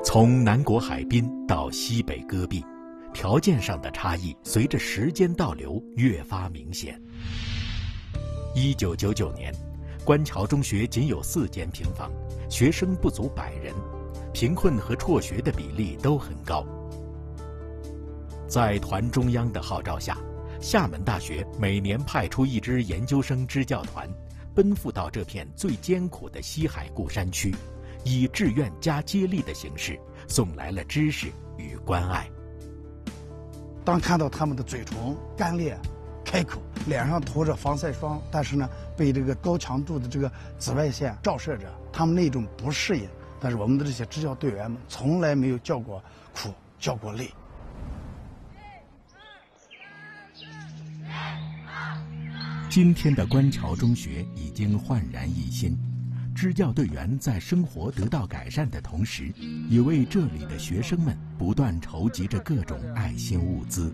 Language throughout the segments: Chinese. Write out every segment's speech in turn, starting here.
从南国海滨到西北戈壁，条件上的差异随着时间倒流越发明显。1999年，官桥中学仅有4间平房，学生不足100人，贫困和辍学的比例都很高。在团中央的号召下，厦门大学每年派出1支研究生支教团，奔赴到这片最艰苦的西海固山区，以志愿加接力的形式送来了知识与关爱。 当看到他们的嘴唇干裂、开口，脸上涂着防晒霜，但是呢，被这个高强度的这个紫外线照射着，他们那种不适应。但是我们的这些支教队员们从来没有叫过苦、叫过累。 今天的官桥中学已经焕然一新，支教队员在生活得到改善的同时，也为这里的学生们不断筹集着各种爱心物资。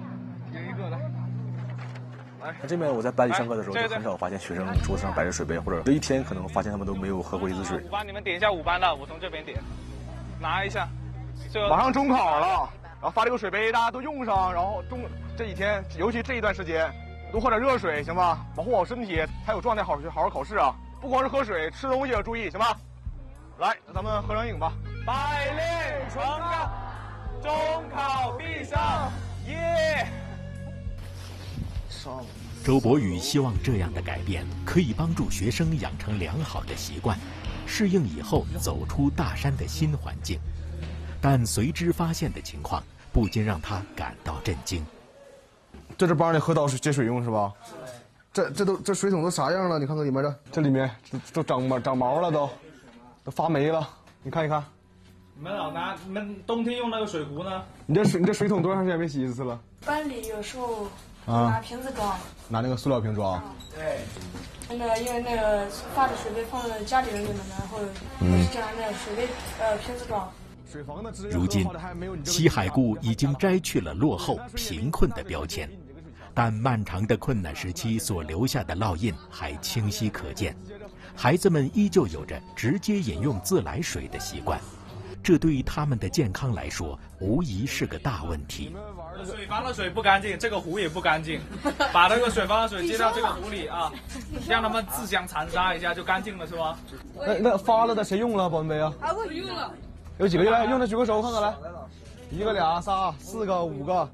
这边我在班里上课的时候，就很少发现学生桌子上摆着水杯，或者这一天可能发现他们都没有喝过一次水。 5班你们点一下5班的，我从这边点，拿一下。 马上中考了，然后发这个水杯大家都用上，然后这几天，尤其这一段时间，多喝点热水，行吧？保护好身体，才有状态好好考试啊！不光是喝水，吃东西要注意，行吧？来，咱们合张影吧。 百炼成钢，中考必上，耶！ 周博宇希望这样的改变可以帮助学生养成良好的习惯，适应以后走出大山的新环境。但随之发现的情况不禁让他感到震惊。 这是帮人喝到接水用是吧？这水桶都啥样了？你看看里面这里面都长毛了都发霉了。你看一看。 你们冬天用那个水壶呢？ 你这水桶多长时间没洗一次了？ 班里有时候拿瓶子装， 拿那个塑料瓶装。 对。因为那个发的水杯放在家里人里面，然后就拿那个水杯瓶子装。 如今，西海固已经摘去了落后、贫困的标签，但漫长的困难时期所留下的烙印还清晰可见。孩子们依旧有着直接饮用自来水的习惯，这对于他们的健康来说，无疑是个大问题。 水房的水不干净，这个壶也不干净，把那个水房的水接到这个壶里啊，让他们自相残杀一下就干净了，是吧？ 那发了的谁用了保温杯啊？ 我用了。 有几个来用的举个手看看来，1个、2、3、4个、5个。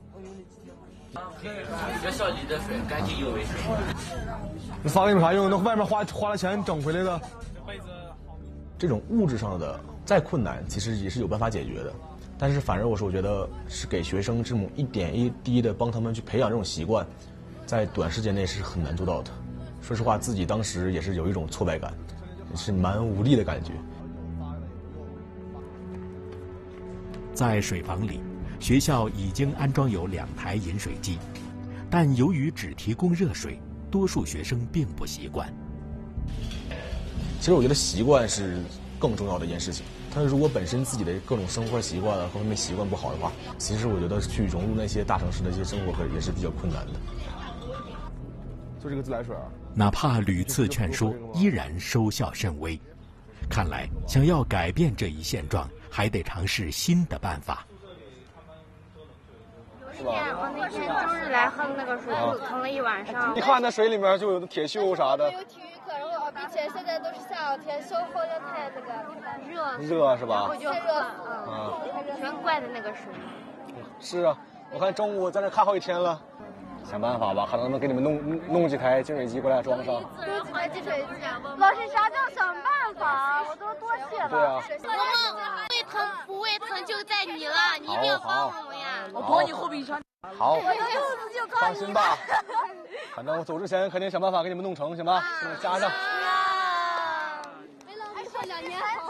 学校里的水干净又卫生。 你发给你们啥用？那外面花了钱整回来的。 这种物质上的再困难，其实也是有办法解决的。但是反而我觉得是给学生这种一点一滴的帮他们去培养这种习惯，在短时间内是很难做到的。说实话，自己当时也是有一种挫败感，也是蛮无力的感觉。 在水房里，学校已经安装有2台饮水机，但由于只提供热水，多数学生并不习惯。 其实我觉得习惯是更重要的一件事情。但是如果本身自己的各种生活习惯各方面习惯不好的话，其实我觉得去融入那些大城市的一些生活也是比较困难的。 就这个自来水， 哪怕屡次劝说，依然收效甚微。看来，想要改变这一现状，还得尝试新的办法。 我那天周日来喝那个水，就腾了一晚上。 你看那水里面就有铁锈啥的。 有体育课，然后并且现在都是夏天，消耗的太热是吧？ 我就热全怪的那个水。 是啊，我看中午在那看好几天了，想办法吧，看能不能给你们弄几台净水机过来装上。 弄几台净水机。老师，啥叫想办法？我都多谢了。 对啊。 不胃疼就在你了，你一定要帮我们呀！ 我帮你后备箱。 好， 我的肚子就靠你。 放心吧，反正我走之前肯定想办法给你们弄成，行吧？给你们加上。 没浪费过2年好。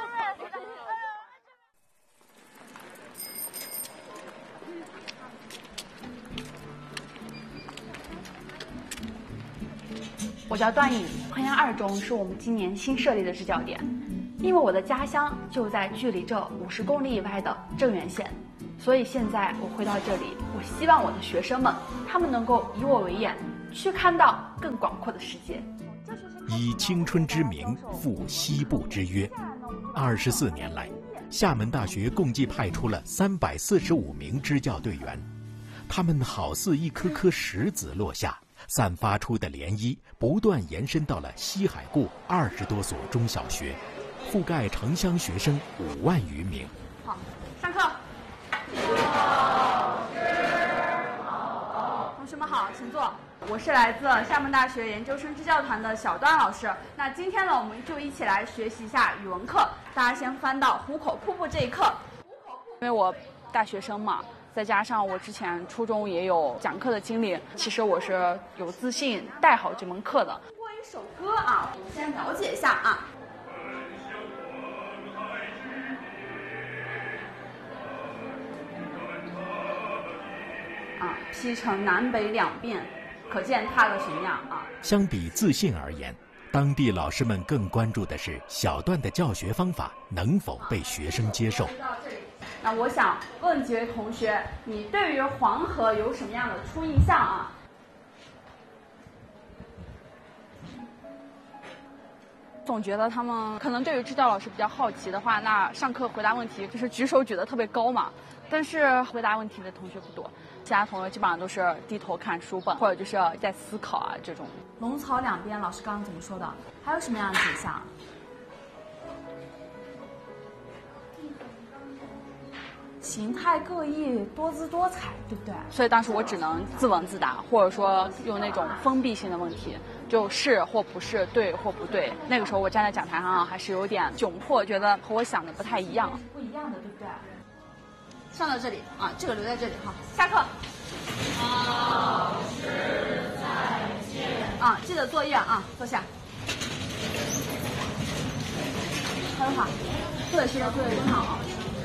我叫段颖，衡阳2中是我们今年新设立的支教点。因为我的家乡就在距离这50公里以外的镇原县，所以现在我回到这里，我希望我的学生们，他们能够以我为眼，去看到更广阔的世界。 以青春之名赴西部之约，24年来， 厦门大学共计派出了345名支教队员，他们好似一颗颗石子落下，散发出的涟漪不断延伸到了西海固20多所中小学，覆盖城乡学生5万余名。 好，上课。同学们好，请坐。我是来自厦门大学研究生支教团的小段老师。那今天呢，我们就一起来学习一下语文课。大家先翻到壶口瀑布这一课。因为我大学生嘛，再加上我之前初中也有讲课的经历，其实我是有自信带好这门课的。播一首歌啊，我们先了解一下啊。劈成南北两边，可见它的什么样啊？ 相比自信而言，当地老师们更关注的是小段的教学方法能否被学生接受。 那我想问几位同学，你对于黄河有什么样的初印象啊？总觉得他们可能对于支教老师比较好奇的话，那上课回答问题就是举手举得特别高嘛，但是回答问题的同学不多，其他同学基本上都是低头看书本，或者就是在思考啊这种。龙槽两边，老师刚刚怎么说的？还有什么样的景象？形态各异，多姿多彩，对不对？所以当时我只能自问自答，或者说用那种封闭性的问题，就是或不是，对或不对。那个时候我站在讲台上还是有点窘迫，觉得和我想的不太一样。不一样的，对不对？上到这里啊，这个留在这里哈。下课。老师再见。啊，记得作业啊，坐下。很好，做的是要做的真好啊。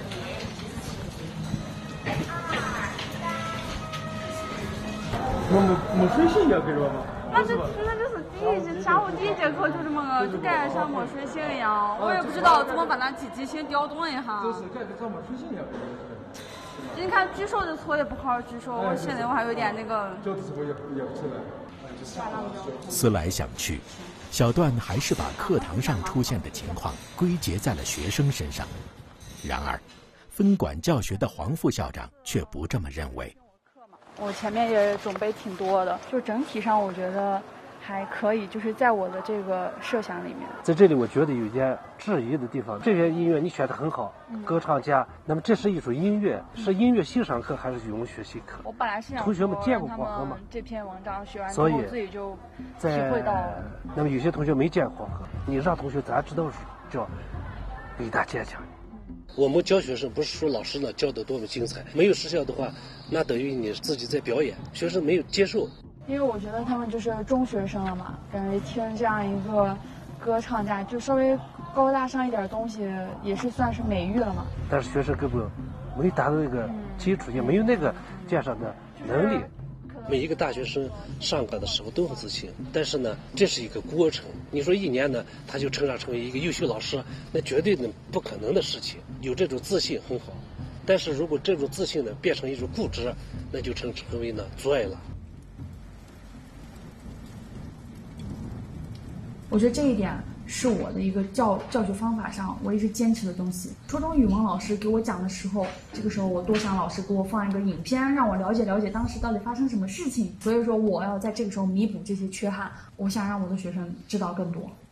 没水性也可以说吗？ 那就是下午第一节课就这么个，就感觉像没水性一样。我也不知道怎么把那积极性调动一下。 就是感觉像没水性也可以。 你看举手的时候也不好好举手，我现在我还有点那个。 叫的时候也不起来。 思来想去，小段还是把课堂上出现的情况归结在了学生身上。然而，分管教学的黄副校长却不这么认为。 我前面也准备挺多的，就整体上我觉得还可以，就是在我的这个设想里面。 在这里我觉得有点质疑的地方，这些音乐你选得很好，歌唱家，那么这是一首音乐，是音乐欣赏课还是语文学习课？ 我本来是想同学们见过黄河吗？ 这篇文章学完之后自己就体会到了。 那么有些同学没见黄河，你让同学咱知道叫伟大坚强。我们教学生不是说老师呢教的多么精彩，没有实效的话，那等于你自己在表演，学生没有接受。 因为我觉得他们就是中学生了嘛，感觉听这样一个歌唱家，就稍微高大上一点东西，也是算是美誉了嘛。 但是学生根本没达到那个基础，也没有那个鉴赏的能力。每一个大学生上课的时候都很自信，但是呢，这是一个过程。你说一年呢，他就成长成为一个优秀老师，那绝对的不可能的事情。有这种自信很好，但是如果这种自信呢变成一种固执，那就成为呢阻碍了。 我觉得这一点是我的一个教学方法上我一直坚持的东西。初中语文老师给我讲的时候，这个时候我多想老师给我放一个影片，让我了解了解当时到底发生什么事情。所以说我要在这个时候弥补这些缺憾，我想让我的学生知道更多。